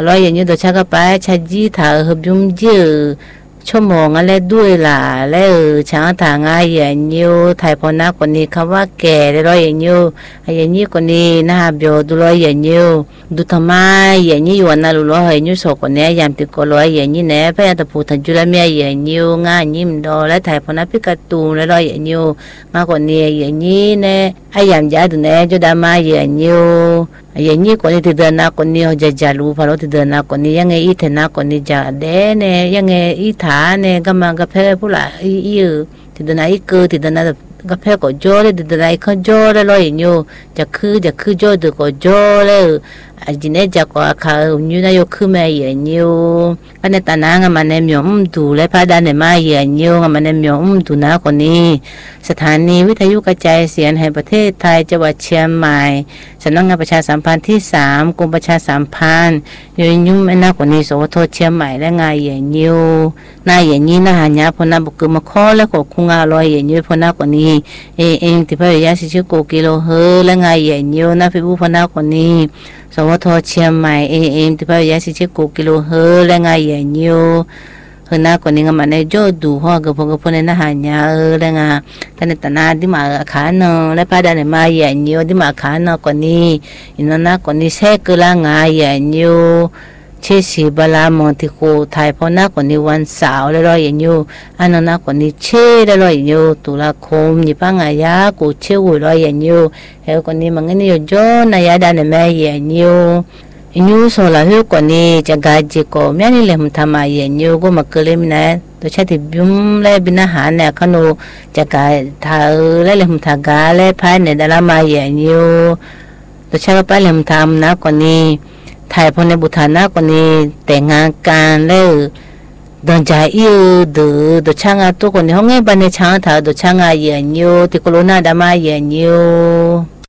ร้อยอย่างนี้ตัวชาก็ไปชาจีถ่ายุ่มเยอะชั่วโมงอะไรด้วยล่ะแล้วช้างถ่างายอย่างนี้ถ่ายพอนักคนนี้คำว่าแก่ร้อยอย่างนี้อย่างนี้คนนี้น่าเบียวดูร้อยอย่างนี้ดูทำไมอย่างนี้อยู่วันนั้นรู้ร้อยอย่างนี้สองคนนี้ยามติดก็ร้อยอย่างนี้เนี่ยพยายามจะพูดถึงจุลเมียอย่างนี้งานยิ้มดอและถ่ายพอนักพิการตูนร้อยอย่างนี้งานคนนี้อย่างนี้เนี่ยไอ้ยามยาดูเนี่ยจุดามาอย่างนี้อย่างนี้คนนี้ติดเดินนักคนนี้เขาจะจัลุพอเราติดเดินนักคนนี้ยังไงอีเทนักคนนี้จะเด่นเนี่ยยังไงอีถ่าเนี่ยก็มันก็เพ่ผู้หล่ะอีติดเดินอีเกิดติดเดินก็เพ่ก็จ่อเลยติดเดินเขาจ่อเลยร้อยอย่างนี้จะคือจ่อดูก็จ่อเลยจีเนจะก็เขาอยู่ในยกขึ้นมาอย่างนี้ก็ในตอนนั้นมันเนี่ยมีดูเลยพาดานเนี่ยมาอย่างนี้มันเนี่ยมีดูนะคนนี้สถานีวิทยุกระจายเสียงแห่งประเทศไทยจังหวัดเชียงใหม่สำนักงานประชาสัมพันธ์ที่3กรมประชาสัมพันธ์ยุ่งไม่น่าคนนี้สวทเชียงใหม่และงานอย่างนี้นายอย่างนี้นะฮะเนี่ยพนักบุกมาข้อแล้วก็คุงอร่อยอย่างนี้พนักคนนี้เองที่พยายามสิบกิโลเฮิร์และงานอย่างนี้นะพี่ผู้พนักคนนี้สวทเชียงใหม่เองที่พยายาม19กิโลเฮิร์และงานอย่างนี้คือนักคนนี้ก็มาในโจดูหัวกับพวกพวกนี้นะฮะเนี่ยและงานกันในตนาที่มาขาเนาะและพาดานมาอย่างนี้ที่มาขาเนาะคนนี้อินนักคนนี้เช็คละงานอย่างนี้เชื่อสิบลามองที่โคไทยเพราะนักคนนี้วันเสาร์แล้วรออย่างนี้อันนั้นนักคนนี้เชื่อแล้วรออย่างนี้ตุลาคมยี่ปังอายากูเชื่อหัวรออย่างนี้เฮ้คนนี้มันก็นี่อยู่จนายาดานแม่อย่างนี้ยูโซลาฮิวคนนี้จะกาจิโกแม่นี่เลยมันทำมาอย่างนี้ก็มาเกลิมนะตัวชาติบิมเลยบินาหารเนี่ยขนูจะกาทาเลยเลยมันทากาเลยภายในดารามาอย่างนี้ตัวชาติไปเลยมันทำนะคนนี้ไทยพอในบุตรนะคนนี้แต่งงานกันแล้วดอนใจดูช่างตัวคนนี้เขาไงบ้านในช่างถ่ายดูช่างอย่างนี้ที่โคโรนาดามาอย่างนี้